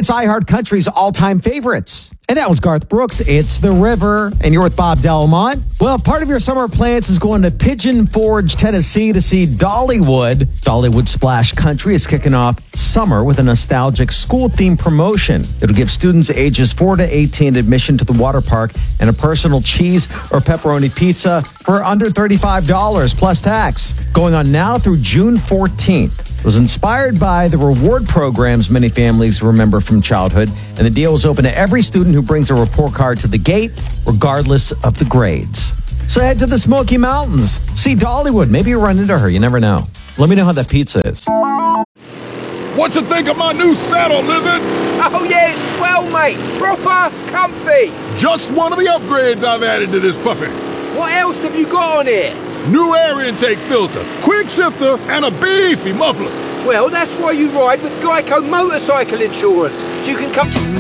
It's iHeart Country's all-time favorites. And that was Garth Brooks, It's the River. And you're with Bob Delmont. Well, part of your summer plans is going to Pigeon Forge, Tennessee to see Dollywood. Dollywood Splash Country is kicking off summer with a nostalgic school-themed promotion. It'll give students ages 4 to 18 admission to the water park and a personal cheese or pepperoni pizza for under $35 plus tax. Going on now through June 14th. It was inspired by the reward programs many families remember from childhood, and the deal is open to every student who brings a report card to the gate, regardless of the grades. So head to the Smoky Mountains. See Dollywood. Maybe you run into her. You never know. Let me know how that pizza is. What you think of my new saddle, Lizard? Oh yeah, it's swell, mate. Proper comfy. Just one of the upgrades I've added to this puppy. What else have you got on here? New air intake filter, quick shifter, and a beefy muffler. Well, that's why you ride with Geico Motorcycle Insurance. So you can come to